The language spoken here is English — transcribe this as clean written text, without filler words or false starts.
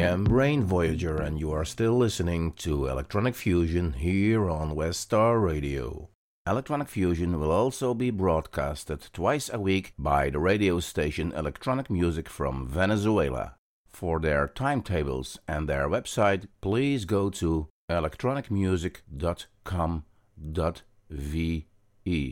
am Brain Voyager, and you are still listening to Electronic Fusion here on West Star Radio. Electronic Fusion will also be broadcasted twice a week by the radio station Electronic Music from Venezuela. For their timetables and their website, please go to electronicmusic.com.ve.